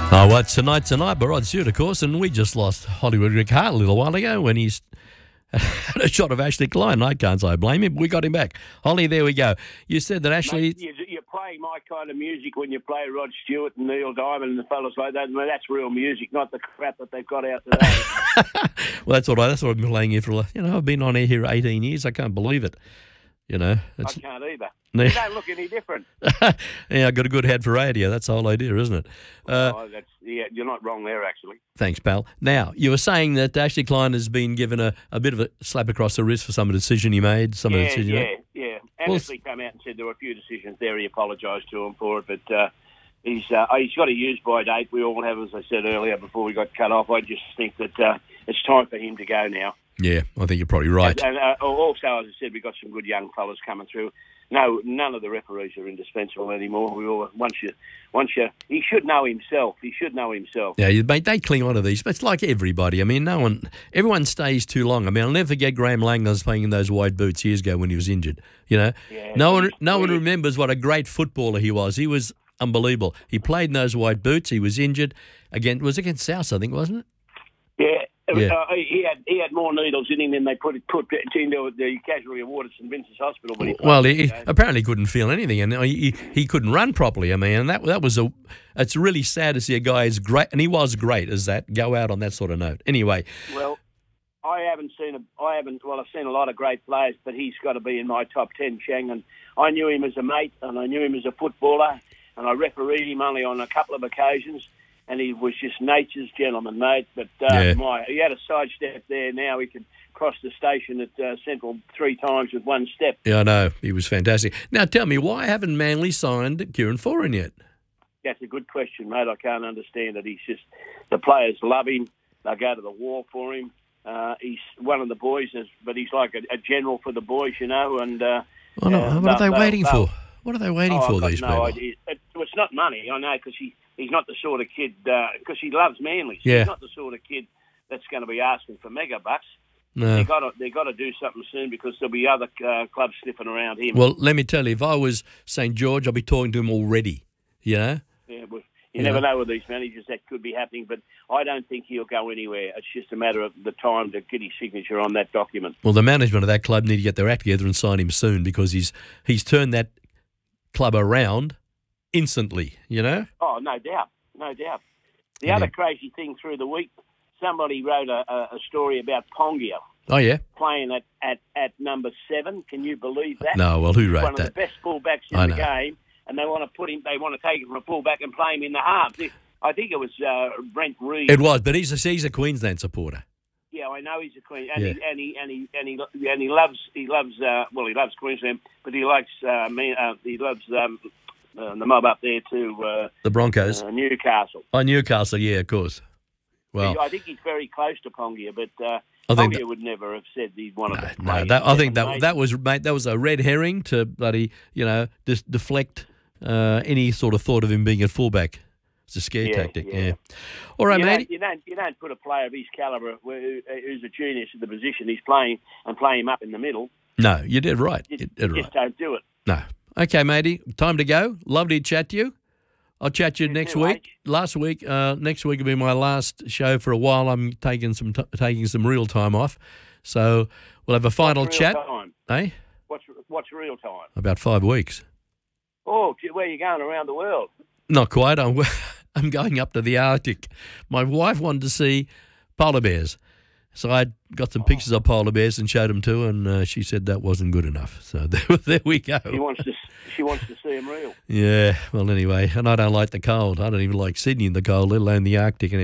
Oh, well, it's tonight, but Rod Stewart, of course, and we just lost Hollywood Rick Hart a little while ago when he's had a shot of Ashley Klein. I can't say I blame him. We got him back. Holly, there we go. You said that Ashley... Mate, you're playing my kind of music when you play Rod Stewart and Neil Diamond and the fellas like that. I mean, that's real music, not the crap that they've got out today. Well, that's all right. That's what I've been playing here for, I've been on air here 18 years. I can't believe it. I can't either. You don't look any different. Yeah, I've got a good head for radio. That's the whole idea, isn't it? You're not wrong there, actually. Thanks, pal. Now, you were saying that Ashley Klein has been given a bit of a slap across the wrist for some of the decision he made. Yeah. Ashley came out and said there were a few decisions there. He apologised to him for it, but he's got a use-by date. We all have, as I said earlier, before we got cut off. I just think that it's time for him to go now. Yeah, I think you're probably right. And also, as I said, we've got some good young fellas coming through. No, none of the referees are indispensable anymore. He should know himself. Yeah, mate, they cling on to these. But it's like everybody. I mean, everyone stays too long. I mean, I'll never forget Graham Langlands playing in those wide boots years ago when he was injured. Yeah, no one remembers what a great footballer he was. He was unbelievable. He played in those wide boots. He was injured. It was against South, I think, wasn't it? Yeah. He had more needles in him than they put into the casualty ward at St Vincent's Hospital. But he apparently couldn't feel anything, and he couldn't run properly. I mean, that was it's really sad to see a guy as great, and he was great as that, go out on that sort of note. Anyway, well, I've seen a lot of great players, but he's got to be in my top 10, Shang. And I knew him as a mate, and I knew him as a footballer, and I refereed him only on a couple of occasions. And he was just nature's gentleman, mate. But he had a sidestep there. Now he could cross the station at Central 3 times with one step. Yeah, I know. He was fantastic. Now, tell me, why haven't Manly signed Kieran Foran yet? That's a good question, mate. I can't understand it. He's just, the players love him. They go to the wall for him. He's one of the boys, but he's like a general for the boys, And what are they waiting for? What are they waiting for, these people? Idea. It's not money, I know, because he's not the sort of kid, because he loves Manly. So yeah. He's not the sort of kid that's going to be asking for mega bucks. No. They've got to do something soon because there'll be other clubs sniffing around him. Well, let me tell you, if I was St. George, I'd be talking to him already, Yeah, well, you never know with these managers that could be happening, but I don't think he'll go anywhere. It's just a matter of the time to get his signature on that document. Well, the management of that club need to get their act together and sign him soon because he's turned that club around instantly, Oh, no doubt. The other crazy thing through the week, somebody wrote a story about Pongia. Oh, yeah? Playing at number 7. Can you believe that? No, well, who wrote that? One of the best fullbacks in the game, and they want to take him from a fullback and play him in the halves. I think it was Brent Reid. It was, but he's a Queensland supporter. Yeah, I know he's a Queen, and he loves Queensland, but he loves the mob up there too. The Broncos, Newcastle. Oh, Newcastle, yeah, of course. Well, I think he's very close to Pongia, but Pongia would never have said he wanted to play. I think that was a red herring to bloody deflect any sort of thought of him being a fullback. It's a scare tactic. Yeah. All right, mate. You don't put a player of his calibre who's a genius at the position he's playing and play him up in the middle. No, you did right. You just don't do it. No. Okay, matey. Time to go. Lovely to chat to you. I'll chat to you next week. Next week will be my last show for a while. I'm taking some real time off, so we'll have a final chat. Time? Eh? What's real time? About 5 weeks. Oh, where are you going around the world? Not quite. I'm going up to the Arctic. My wife wanted to see polar bears, so I got some pictures of polar bears and showed them to her, and she said that wasn't good enough. So there we go. She wants to see them real. Yeah. Well, anyway, and I don't like the cold. I don't even like Sydney in the cold, let alone the Arctic.